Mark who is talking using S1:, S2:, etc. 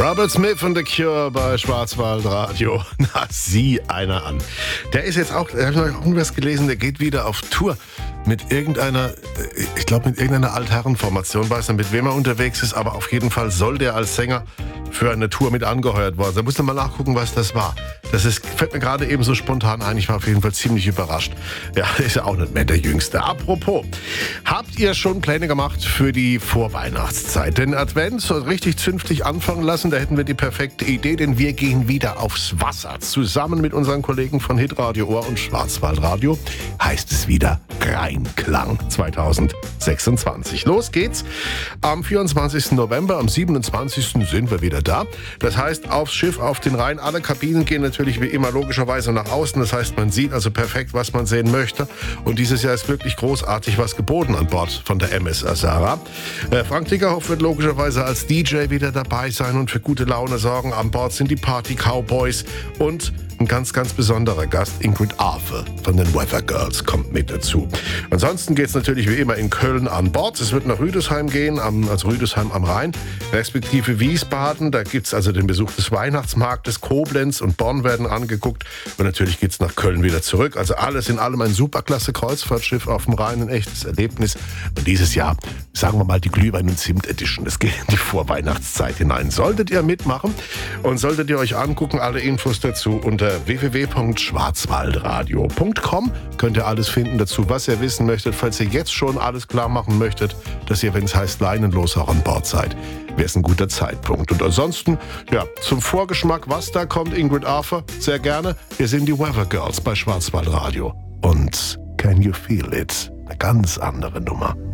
S1: Robert Smith und The Cure bei Schwarzwaldradio. Na, sieh einer an. Der ist jetzt auch, da habe ich noch irgendwas gelesen, der geht wieder auf Tour mit irgendeiner, ich glaube mit irgendeiner Altherrenformation, weiß nicht, mit wem er unterwegs ist, aber auf jeden Fall soll der als Sänger für eine Tour mit angeheuert worden. Da musst du mal nachgucken, was das war. Fällt mir gerade eben so spontan ein. Ich war auf jeden Fall ziemlich überrascht. Ja, ist ja auch nicht mehr der Jüngste. Apropos, habt ihr schon Pläne gemacht für die Vorweihnachtszeit? Den Advent soll richtig zünftig anfangen lassen. Da hätten wir die perfekte Idee, denn wir gehen wieder aufs Wasser. Zusammen mit unseren Kollegen von Hitradio Ohr und Schwarzwaldradio heißt es wieder Rheinklang 2026. Los geht's. Am 24. November, am 27. sind wir wieder da. Das heißt, aufs Schiff, auf den Rhein. Alle Kabinen gehen natürlich wie immer logischerweise nach außen. Das heißt, man sieht also perfekt, was man sehen möchte. Und dieses Jahr ist wirklich großartig was geboten an Bord von der MS Azara. Frank Dickerhoff wird logischerweise als DJ wieder dabei sein und für gute Laune sorgen. An Bord sind die Party Cowboys und ein ganz, ganz besonderer Gast, Ingrid Arthur von den Weather Girls, kommt mit dazu. Ansonsten geht es natürlich wie immer in Köln an Bord. Es wird nach Rüdesheim gehen, also Rüdesheim am Rhein, respektive Wiesbaden. Da gibt es also den Besuch des Weihnachtsmarktes. Koblenz und Bonn werden angeguckt. Und natürlich geht es nach Köln wieder zurück. Also alles in allem ein superklasse Kreuzfahrtschiff auf dem Rhein, ein echtes Erlebnis. Und dieses Jahr, sagen wir mal, die Glühwein- und Zimt-Edition. Es geht in die Vorweihnachtszeit hinein. Solltet ihr mitmachen und solltet ihr euch angucken, alle Infos dazu unter www.schwarzwaldradio.com könnt ihr alles finden dazu, was ihr wissen möchtet. Falls ihr jetzt schon alles klar machen möchtet, dass ihr, wenn es heißt, leinenlos auch an Bord seid, wäre es ein guter Zeitpunkt. Und ansonsten, ja, zum Vorgeschmack, was da kommt, Ingrid Arthur, sehr gerne. Wir sind die Weather Girls bei Schwarzwaldradio. Und Can You Feel It? Eine ganz andere Nummer.